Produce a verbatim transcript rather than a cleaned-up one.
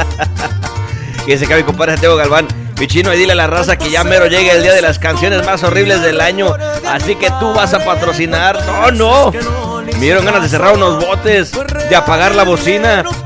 Y ese que mi compadre Santiago Galván, mi chino, y dile a la raza que ya mero llega el día de las canciones más horribles del año. Así que tú vas a patrocinar. No, no. Me dieron ganas de cerrar unos botes, de apagar la bocina.